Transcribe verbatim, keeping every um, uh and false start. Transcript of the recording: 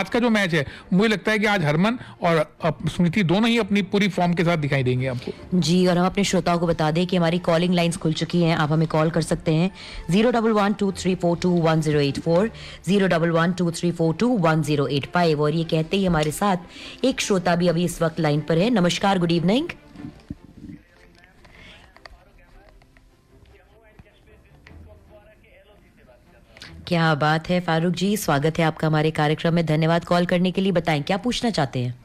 आज का जो मैच है मुझे लगता है कि आज हरमन और स्मृति दोनों ही अपनी पूरी फॉर्म के साथ दिखाई देंगे आपको। जी, और हम अपने श्रोताओं को बता दें कि हमारी कॉलिंग लाइंस खुल चुकी हैं, आप हमें कॉल कर सकते हैं zero double one two three four to one zero eight four, zero double one two three four to one zero eight five. और ये कहते ही हमारे साथ एक श्रोता भी अभी इस वक्त लाइन पर है। नमस्कार, गुड इवनिंग। क्या बात है फारूक जी, स्वागत है आपका हमारे कार्यक्रम में, धन्यवाद कॉल करने के लिए। बताएं क्या पूछना चाहते हैं।